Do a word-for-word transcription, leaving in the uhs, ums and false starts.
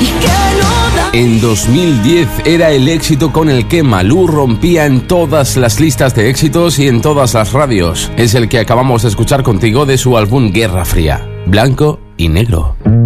En dos mil diez era el éxito con el que Malú rompía en todas las listas de éxitos y en todas las radios. Es el que acabamos de escuchar contigo de su álbum Guerra Fría, Blanco y Negro.